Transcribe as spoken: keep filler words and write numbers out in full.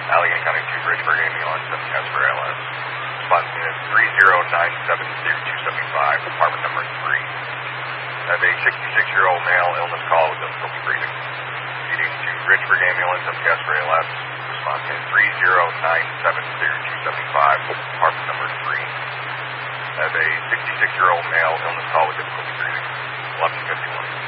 Allegheny County two Bridgeburg ambulance, seven Casper L S. Response unit three zero nine seven zero two seven five, department number three. I have a sixty-six-year-old male illness call with difficulty breathing. Leading to Bridgeburg ambulance, seven Casper L S. Response unit three zero nine seven zero two seven five, department number three. I have a sixty-six-year-old male illness call with difficulty breathing. eleven fifty-one.